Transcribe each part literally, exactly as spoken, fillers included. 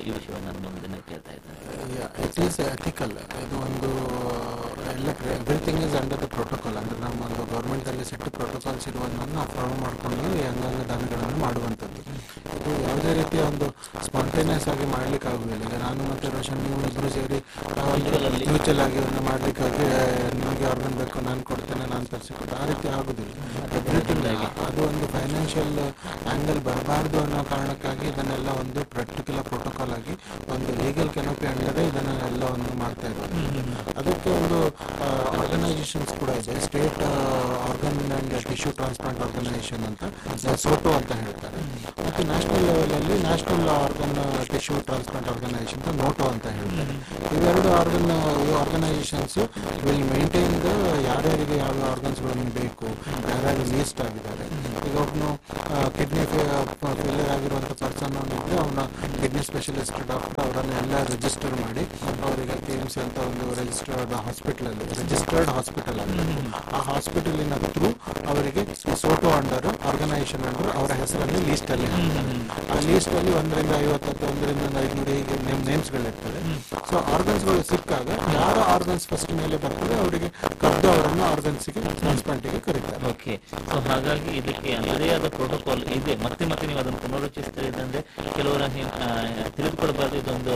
ಈ ವಿಷಯವನ್ನು ನಾನು ನಿಮ್ಮದನ್ನು ಕೇಳ್ತಾ ಇದ್ದೇನೆ. It is ethical. ಇದು ಒಂದು ಎಲ್ಲ everything is under the protocol. ಅಂದರೆ ನಮ್ಮ ಒಂದು ಗೌರ್ಮೆಂಟಲ್ಲಿ ಸೆಟ್ ಪ್ರೋಟೋಕಾಲ್ಸ್ ಇರುವುದನ್ನು ನಾವು ಫಾಲೋ ಮಾಡಿಕೊಂಡು ಈ ಅಂಗಾಂಗ ದಾನಗಳನ್ನು ಮಾಡುವಂಥದ್ದು. ಇದು ಯಾವುದೇ ರೀತಿಯ ಒಂದು ಸ್ಪಾಂಟೇನಿಯಸ್ ಆಗಿ ಮಾಡಲಿಕ್ಕೆ ಆಗುವುದಿಲ್ಲ. ಈಗ ನಾನು ಮತ್ತು ರೋಷನ್ ನೀವು ಇಬ್ಬರು ಸೇರಿ ಮ್ಯೂಚುವಲ್ ಆಗಿ ಒಂದು ಮಾಡಲಿಕ್ಕಾಗಿ ನಿಮಗೆ ಆರ್ಗನ್ ಬೇಕು ನಾನು ಕೊಡ್ತೇನೆ ನಾನು ತರಿಸಿಕೊಟ್ಟು ಆ ರೀತಿ ಆಗುದಿಲ್ಲ. ಎವ್ರಿಥಿಂಗ್ ಆಗಿ ಅದು ಒಂದು ಫೈನಾನ್ಷಿಯಲ್ ಆ್ಯಂಗಲ್ ಬರಬಾರ್ದು ಅನ್ನೋ ಕಾರಣಕ್ಕಾಗಿ ಇದನ್ನೆಲ್ಲ ಒಂದು ಪರ್ಟಿಕ್ಯುಲರ್ ಪ್ರೋಟೋಕಾಲ್ ಆಗಿ ಒಂದು ಲೀಗಲ್ ಕೆನೋಪಿ ಅಂಡರೇ ಇದನ್ನ ಎಲ್ಲವನ್ನು ಮಾಡ್ತಾ ಇದ್ದಾರೆ. ಅದಕ್ಕೆ ಒಂದು ಆರ್ಗನೈಸೇಷನ್ಸ್ ಕೂಡ ಇದೆ, state organ and tissue transplant organisation ಅಂತ, ಸೋಟೋ ಅಂತ ಹೇಳ್ತಾರೆ. ಮತ್ತು ನ್ಯಾಷನಲ್ ಲೆವೆಲಲ್ಲಿ national organ tissue transplant organisation ಅಂತ ನೋಟೋ ಅಂತ ಹೇಳ್ತಾರೆ. ಇವೆರಡು organ organisations will maintain the ಯಾರ್ಯಾರಿಗೆ ಯಾವ ಆರ್ಗನ್ಸ್ಗಳನ್ನು ಬೇಕು, ಯಾರ್ಯಾರು ಲೀಸ್ಟ್ ಆಗಿದ್ದಾರೆ. ಈಗ ಒಬ್ಬನು ಕಿಡ್ನಿ ಫೇಲಿಯರ್ ಆಗಿರುವಂಥ ಪರ್ಸನ್ ಇದ್ದರೆ ಅವನ ಕಿಡ್ನಿ ಸ್ಪೆಷಲಿಸ್ಟ್ ಡಾಕ್ಟರ್ ಅವರನ್ನು ಎಲ್ಲ ರಿಜಿಸ್ಟರ್ ಮಾಡಿ ಅವರಿಗೆ ಕೆ ಎಮ್ ಸಿ ಅಂತ ಒಂದು ರಿಜಿಸ್ಟರ್ಡ್ ಹಾಸ್ಪಿಟಲಲ್ಲಿ ರಿಜಿಸ್ಟರ್ಡ್ ಹಾಸ್ಪಿಟಲ್ ಆಗಿದೆ. ಆ ಹಾಸ್ಪಿಟಲಿನ ಥ್ರೂ ಅವರಿಗೆ ಸೋಟೋ ಅಂಡರ್ ಆರ್ಗನೈಸೇಷನ್ ಅಂಡರ್ ಅವರ ಹೆಸರಲ್ಲಿ ಲೀಸ್ಟಲ್ಲಿ ಆ ಲೀಸ್ಟಲ್ಲಿ ಒಂದರಿಂದ ಐವತ್ತತ್ತು ಒಂದರಿಂದ ಐದುನೂರು ಹೀಗೆ ನೇಮ್ ನೇಮ್ಸ್ಗಳಿರ್ತದೆ. ಸೊ ಆರ್ಗನ್ಸ್ಗಳು ಸಿಕ್ಕಾಗ ಯಾರ ಆರ್ಗನ್ಸ್ ಫಸ್ಟ್ ಮೇಲೆ ಬರ್ತದೆ ಅವರಿಗೆ ಕರೆದು ಅವರನ್ನು ಆರ್ಗನ್ಸ್ಗೆ ಟ್ರಾನ್ಸ್ಪ್ಲಾಂಟಿಗೆ ಕರೀತಾರೆ. ಓಕೆ, ಸೊ ಹಾಗಾಗಿ ಇದಕ್ಕೆ ಅದರದೇ ಆದ ಪ್ರೋಟೋಕಾಲ್ ಇದೆ. ಮತ್ತೆ ಮತ್ತೆ ನೀವು ಅದನ್ನು ಪುನರುಚ್ಚರಿಸ್ತೀರಿ ಅಂದರೆ ಕೆಲವರ ತಿಳಿದುಕೊಳ್ಬಾರ್ದು ಇದೊಂದು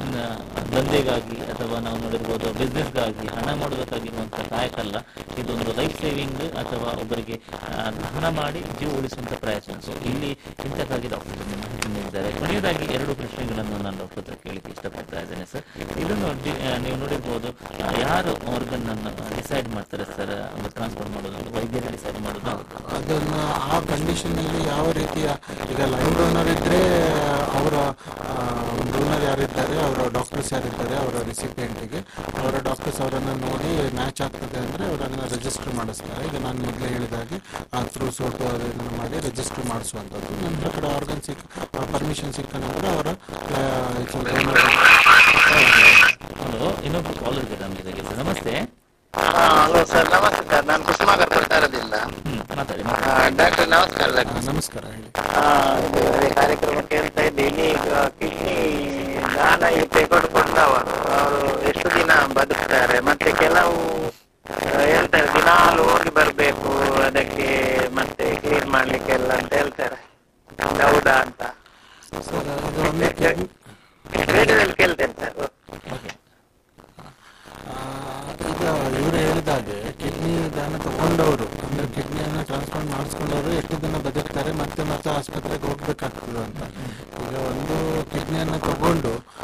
ದಂಧೆಗಾಗಿ ಅಥವಾ ನಾವು ನೋಡಿರ್ಬೋದು ಬಿಸ್ನೆಸ್ಗಾಗಿ ಹಣ ಮಾಡೋದಕ್ಕಾಗಿರುವಂಥ ಕಾಯಕಲ್ಲ. ಇದೊಂದು ಲೈಫ್ ಸೇವಿಂಗ್ ಅಥವಾ ಒಬ್ಬರಿಗೆ ಹಣ ಮಾಡಿ ಜೀವ ಉಳಿಸುವಂಥ ಪ್ರಯತ್ನ. ಸೊ ಇಲ್ಲಿ ಇಂಥಕ್ಕಾಗಿ ಡಾಕ್ಟರ್ ಮಾಹಿತಿ ನೀಡಿದ್ದಾರೆ. ಕೊನೆಯದಾಗಿ ಎರಡು ಪ್ರಶ್ನೆಗಳನ್ನು ನಾನು ಡಾಕ್ಟರ್ ಹತ್ರ ಕೇಳಲಿಕ್ಕೆ ಇಷ್ಟಪಡ್ತಾ ಇದ್ದೇನೆ ಸರ್. ಇದನ್ನು ನೀವು ನೋಡಿರ್ಬೋದು, ಯಾರು ಆರ್ಗನ್ ಅನ್ನು ಡಿಸೈಡ್ ಮಾಡ್ತಾರೆ ಸರ್ ಒಂದು ಟ್ರಾನ್ಸ್ಫರ್ ಮಾಡೋದು? ವೈದ್ಯರು ಡಿಸೈಡ್ ಮಾಡೋದು ಅದನ್ನು ಆ ಕಂಡೀಷನ್ನಲ್ಲಿ ಯಾವ ರೀತಿಯ ಈಗ ಲೈವ್ ಡೋನರ್ ಇದ್ದರೆ ಅವರ ಡೋನರ್ ಯಾರಿದ್ದಾರೆ ಅವರ ಡಾಕ್ಟರ್ಸ್ ಯಾರಿದ್ದಾರೆ ಅವರ ರಿಸಿಪಿಯೆಂಟಿಗೆ ಅವರ ಡಾಕ್ಟರ್ಸ್ ಅವರನ್ನು ನೋಡಿ ಮ್ಯಾಚ್ ಆಗ್ತದೆ ಅಂದರೆ ಅವರನ್ನು ರಿಜಿಸ್ಟರ್ ಮಾಡಿಸ್ತಾರೆ. ಈಗ ನಾನು ಮೊದಲೇ ಹೇಳಿದಾಗೆ ಆ ಥ್ರೂ ಸೋಟು ಅದನ್ನು ಮಾಡಿ ರಿಜಿಸ್ಟರ್ ಮಾಡಿಸುವಂಥದ್ದು. ನಂತರ ಕಡೆ ಆರ್ಗನ್ ಸಿಕ್ ಪರ್ಮಿಷನ್ ಸಿಕ್ಕ ನಂತರ ಅವರ ಹಲೋ, ಇನ್ನೊಬ್ರು ಕಾಲರ್ ಇದೆ ನಮಗೆ ಸರ್. ನಮಸ್ತೆ. ಹಲೋ ಸರ್, ನಮಸ್ತೆ ಸರ್. ನಾನು ಕುಸುಮಾಕರ್ ಕೊಡ್ತಾರದಿಲ್ಲ. ಮಾತಾಡಿ. ಡಾಕ್ಟರ್ ನಮಸ್ಕಾರ. ನಮಸ್ಕಾರ, ಹೇಳಿ. ಇದು ಕಾರ್ಯಕ್ರಮ ಕೇಳ್ತಾ ಇದ್ದೀನಿ. ಈಗ ಕಿಡ್ನಿ ದಾನ ಈ ತೆಗೆದುಕೊಂಡವರು ಅವರು ಎಷ್ಟು ದಿನ ಬದುಕ್ತಾರೆ? ಮತ್ತೆ ಕೆಲವು ಹೇಳ್ತಾರೆ ದಿನಾಲು ಹೋಗಿ ಬರಬೇಕು ಅದಕ್ಕೆ ಮತ್ತೆ ಕ್ಲೀನ್ ಮಾಡ್ಲಿಕ್ಕೆಲ್ಲ ಅಂತ ಹೇಳ್ತಾರೆ. ಹೌದಾ ಅಂತ ರೇಡಿಯೋದಲ್ಲಿ ಕೇಳ್ತೇನೆ ಸರ್. ಈಗ ಇವರು ಹೇಳಿದಾಗೆ ಕಿಡ್ನಿ ದಾನ ತಗೊಂಡವರು ಅಂದರೆ ಕಿಡ್ನಿಯನ್ನು ಟ್ರಾನ್ಸ್ಪ್ಲಾಂಟ್ ಮಾಡಿಸ್ಕೊಂಡವರು ಎಷ್ಟು ದಿನ ಬದುಕ್ತಾರೆ ಮತ್ತೆ ಮತ್ತೆ ಆಸ್ಪತ್ರೆಗೆ ಹೋಗ್ಬೇಕಾಗ್ತದೆ ಅಂತ. ಈಗ ಒಂದು ಕಿಡ್ನಿಯನ್ನು ತಗೊಂಡು